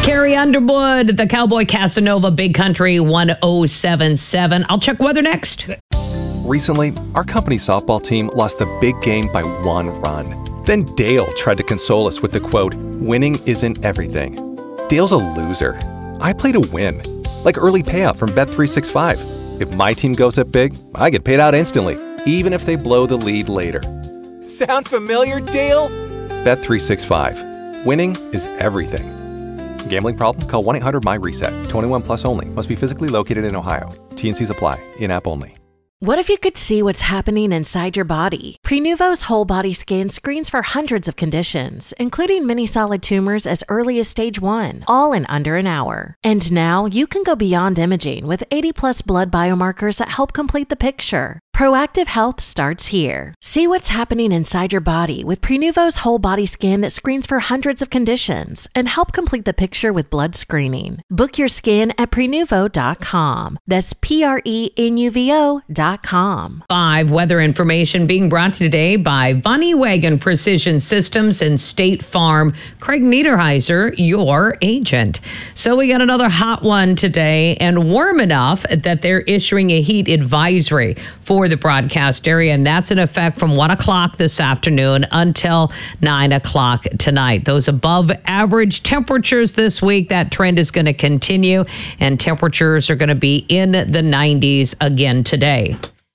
Carrie Underwood, the Cowboy Casanova, Big Country 107.7. I'll check weather next. Recently, our company softball team lost the big game by 1 run. Then Dale tried to console us with the quote, "Winning isn't everything." Dale's a loser. I play to win, like early payout from Bet365. If my team goes up big, I get paid out instantly, even if they blow the lead later. Sound familiar, Dale? Bet365. Winning is everything. Gambling problem? Call 1-800-MY-RESET. 21 plus only. Must be physically located in Ohio. T&Cs apply. In-app only. What if you could see what's happening inside your body? Prenuvo's whole body scan screens for hundreds of conditions, including many solid tumors as early as stage 1, all in under an hour. And now you can go beyond imaging with 80+ blood biomarkers that help complete the picture. Proactive health starts here. See what's happening inside your body with Prenuvo's whole body scan that screens for hundreds of conditions and help complete the picture with blood screening. Book your scan at Prenuvo.com. That's Prenuvo.com. 5 weather information being brought to you today by Vonnie Wagon Precision Systems and State Farm. Craig Niederheiser, your agent. So we got another hot one today and warm enough that they're issuing a heat advisory for the broadcast area, and that's in effect from 1 o'clock this afternoon until 9 o'clock tonight. Those above average temperatures this week, that trend is going to continue, and temperatures are going to be in the 90s again today.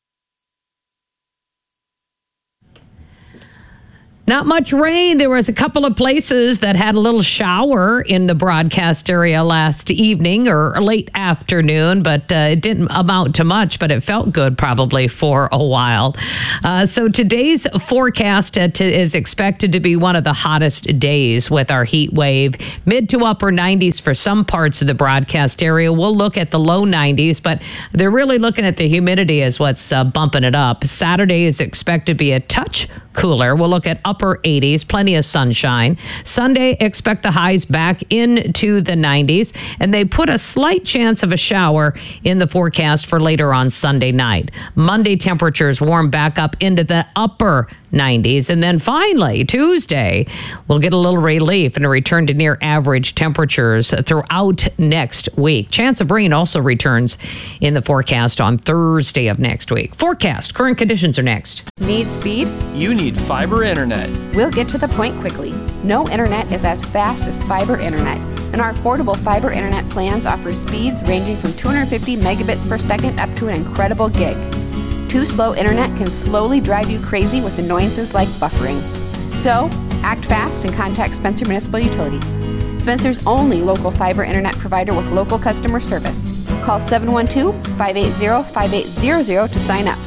Not much rain. There was a couple of places that had a little shower in the broadcast area last evening or late afternoon, but it didn't amount to much, but it felt good probably for a while. So today's forecast is expected to be one of the hottest days with our heat wave. Mid to upper 90s for some parts of the broadcast area. We'll look at the low 90s, but they're really looking at the humidity as what's bumping it up. Saturday is expected to be a touch cooler. We'll look at upper 80s, plenty of sunshine. Sunday, expect the highs back into the 90s, and they put a slight chance of a shower in the forecast for later on Sunday night. Monday, temperatures warm back up into the upper 90s. And then finally, Tuesday, we'll get a little relief and a return to near average temperatures throughout next week. Chance of rain also returns in the forecast on Thursday of next week. Forecast, current conditions are next. Need speed? You need fiber internet. We'll get to the point quickly. No internet is as fast as fiber internet, and our affordable fiber internet plans offer speeds ranging from 250 megabits per second up to an incredible gig. Too slow internet can slowly drive you crazy with annoyances like buffering. So, act fast and contact Spencer Municipal Utilities, Spencer's only local fiber internet provider with local customer service. Call 712-580-5800 to sign up.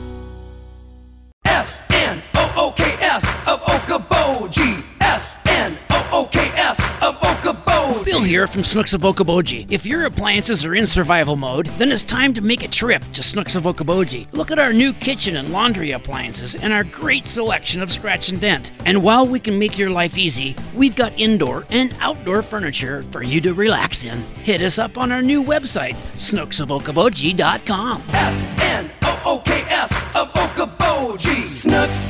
SNOOKS of Okoboji. SNOOKS of Okoboji. Bill here from Snooks of Okoboji. If your appliances are in survival mode, then it's time to make a trip to Snooks of Okoboji. Look at our new kitchen and laundry appliances and our great selection of scratch and dent. And while we can make your life easy, we've got indoor and outdoor furniture for you to relax in. Hit us up on our new website, SnooksofOkoboji.com. SNOOKS of Okoboji. Snooks.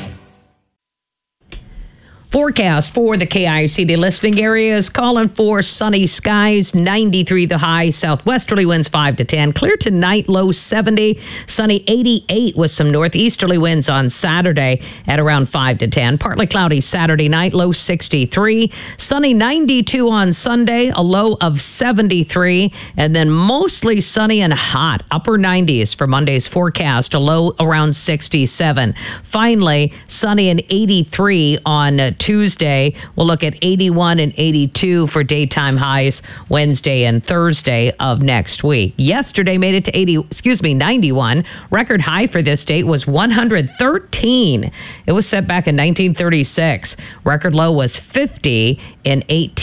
Forecast for the KICD listening areas calling for sunny skies, 93 the high, southwesterly winds 5 to 10, clear tonight, low 70, sunny 88 with some northeasterly winds on Saturday at around 5 to 10, partly cloudy Saturday night, low 63, sunny 92 on Sunday, a low of 73, and then mostly sunny and hot, upper 90s for Monday's forecast, a low around 67. Finally, sunny and 83 on Tuesday. We'll look at 81 and 82 for daytime highs Wednesday and Thursday of next week. Yesterday made it to 91. Record high for this date was 113. It was set back in 1936. Record low was 50 in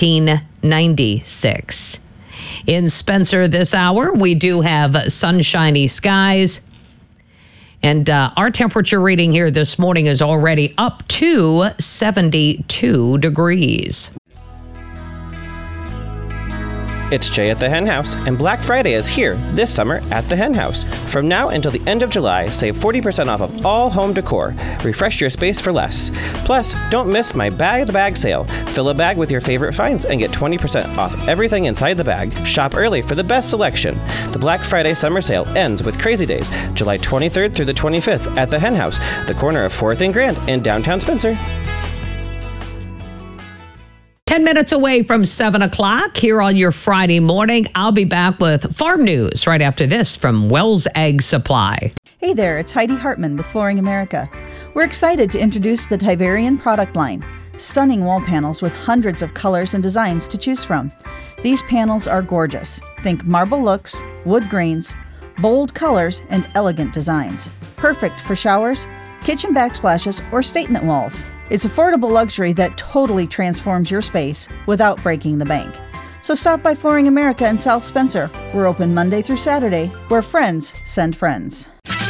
1896. In Spencer this hour, we do have sunshiny skies. And our temperature reading here this morning is already up to 72 degrees. It's Jay at the Hen House, and Black Friday is here this summer at the Hen House. From now until the end of July, save 40% off of all home decor. Refresh your space for less. Plus, don't miss my bag-to-bag sale. Fill a bag with your favorite finds and get 20% off everything inside the bag. Shop early for the best selection. The Black Friday summer sale ends with Crazy Days, July 23rd through the 25th at the Hen House, the corner of 4th and Grand in downtown Spencer. 10 minutes away from 7 o'clock here on your Friday morning. I'll be back with farm news right after this from Wells Ag Supply. Hey there, it's Heidi Hartman with Flooring America. We're excited to introduce the Tiverian product line. Stunning wall panels with hundreds of colors and designs to choose from. These panels are gorgeous. Think marble looks, wood grains, bold colors, and elegant designs. Perfect for showers, kitchen backsplashes, or statement walls. It's affordable luxury that totally transforms your space without breaking the bank. So stop by Flooring America in South Spencer. We're open Monday through Saturday, where friends send friends.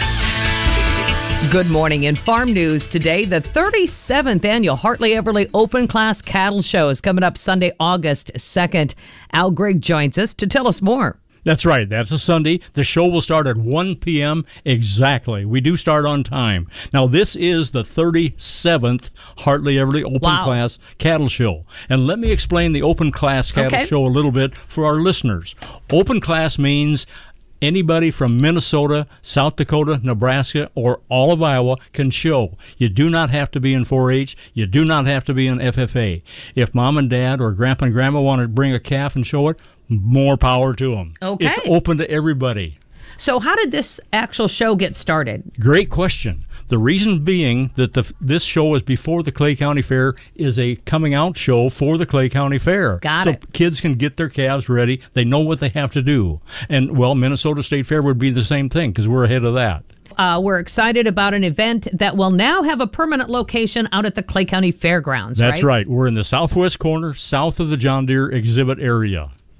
Good morning. In farm news today, the 37th annual Hartley Everly Open Class Cattle Show is coming up Sunday, August 2nd. Al Grigg joins us to tell us more. That's right. That's a Sunday. The show will start at 1 p.m. exactly. We do start on time. Now, this is the 37th Hartley Everly Open Class Cattle Show. And let me explain the Open Class Cattle Show a little bit for our listeners. Open Class means anybody from Minnesota, South Dakota, Nebraska, or all of Iowa can show. You do not have to be in 4-H. You do not have to be in FFA. If mom and dad or grandpa and grandma want to bring a calf and show it, more power to them. Okay. It's open to everybody. So how did this actual show get started? Great question. The reason being that this show is before the Clay County Fair is a coming out show for the Clay County Fair. Got it. So kids can get their calves ready. They know what they have to do. And, well, Minnesota State Fair would be the same thing because we're ahead of that. We're excited about an event that will now have a permanent location out at the Clay County Fairgrounds, That's right. We're in the southwest corner, south of the John Deere exhibit area.